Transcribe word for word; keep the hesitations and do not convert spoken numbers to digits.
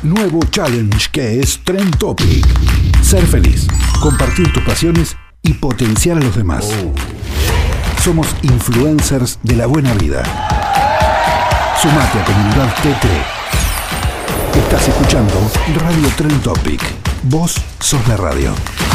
nuevo challenge que es Trend Topic. Ser feliz, compartir tus pasiones y potenciar a los demás. Somos influencers de la buena vida. Sumate a Comunidad T T. Estás escuchando Radio Trend Topic. Vos sos la radio.